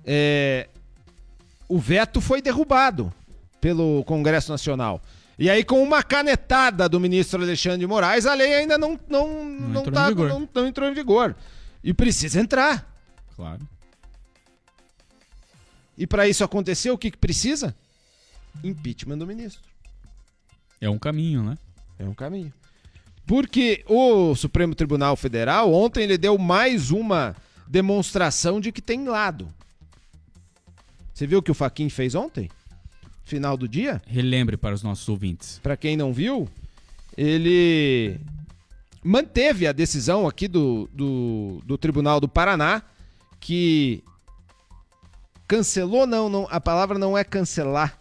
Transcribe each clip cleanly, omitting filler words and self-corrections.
o veto foi derrubado pelo Congresso Nacional. E aí, com uma canetada do ministro Alexandre de Moraes, a lei ainda não entrou em vigor. E precisa entrar. Claro. E para isso acontecer, o que precisa? Impeachment do ministro. É um caminho, né? É um caminho. Porque o Supremo Tribunal Federal, ontem, ele deu mais uma demonstração de que tem lado. Você viu o que o Fachin fez ontem? Final do dia? Relembre para os nossos ouvintes. Para quem não viu, ele manteve a decisão aqui do Tribunal do Paraná, que cancelou, não, a palavra não é cancelar.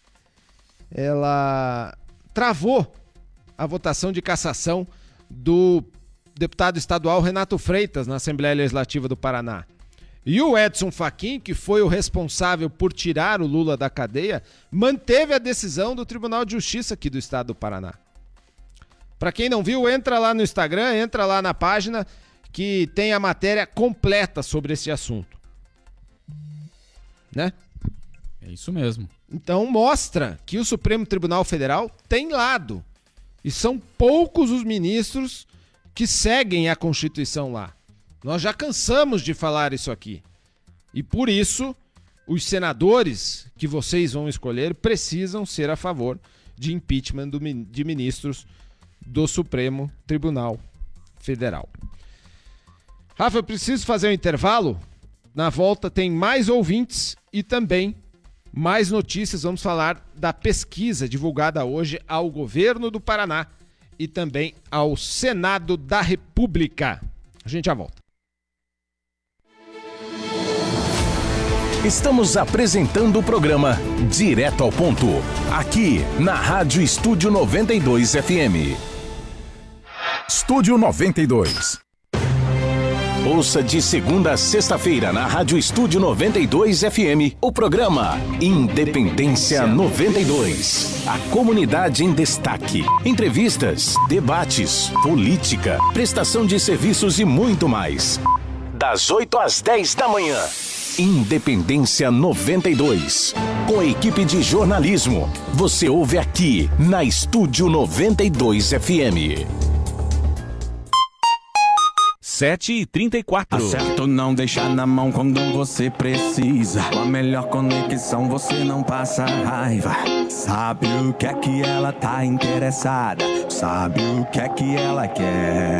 Ela travou a votação de cassação do deputado estadual Renato Freitas na Assembleia Legislativa do Paraná. E o Edson Fachin, que foi o responsável por tirar o Lula da cadeia, manteve a decisão do Tribunal de Justiça aqui do estado do Paraná. Para quem não viu, entra lá no Instagram, entra lá na página que tem a matéria completa sobre esse assunto. Né? É isso mesmo. Então mostra que o Supremo Tribunal Federal tem lado. E são poucos os ministros que seguem a Constituição lá. Nós já cansamos de falar isso aqui. E por isso, os senadores que vocês vão escolher precisam ser a favor de impeachment de ministros do Supremo Tribunal Federal. Rafa, eu preciso fazer um intervalo. Na volta tem mais ouvintes e também mais notícias. Vamos falar da pesquisa divulgada hoje ao governo do Paraná e também ao Senado da República. A gente já volta. Estamos apresentando o programa Direto ao Ponto, aqui na Rádio Estúdio 92 FM. Estúdio 92. Ouça de segunda a sexta-feira na Rádio Estúdio 92 FM o programa Independência 92. A comunidade em destaque. Entrevistas, debates, política, prestação de serviços e muito mais. Das 8 às 10 da manhã. Independência 92. Com a equipe de jornalismo. Você ouve aqui na Estúdio 92 FM. 7h34. Acerto não deixar na mão quando você precisa. Com a melhor conexão você não passa raiva. Sabe o que é que ela tá interessada? Sabe o que é que ela quer?